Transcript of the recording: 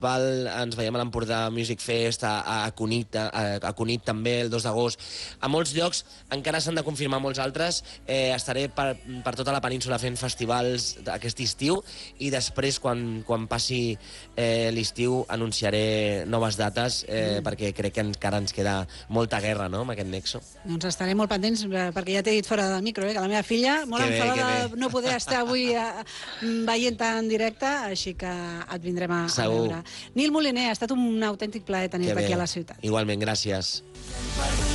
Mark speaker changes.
Speaker 1: ens veiem a l'Empordà Music Fest, a Cunit també, el 2 d'agost. A molts llocs encara s'han de confirmar molts altres. Estaré per tota la península fent festivals aquest estiu i després, quan passi l'estiu, anunciaré noves dates perquè crec que encara ens queda molta guerra, no?, amb aquest Nexo.
Speaker 2: Doncs estaré molt pendents, perquè ja t'he dit fora del micro, que la meva filla molt enfadada de no poder estar avui veient-te en directe, així que et vindrem a veure. Nil Moliner, ha estat un autèntic plaer tenir-te aquí a la ciutat.
Speaker 1: Igualment, gràcies.